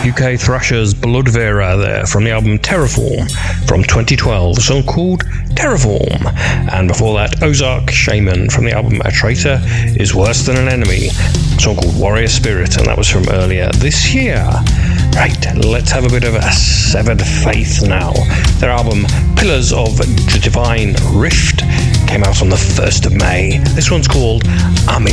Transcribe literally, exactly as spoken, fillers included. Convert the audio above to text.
U K thrashers Bloodvera there from the album Terraform from twenty twelve, a song called Terraform. And before that, Ozark Shaman from the album A Traitor Is Worse Than an Enemy, a song called Warrior Spirit, and that was from earlier this year. Right, let's have a bit of a Severed Faith now. Their album Pillars of the Divine Rift came out on the first of May. This one's called Ami.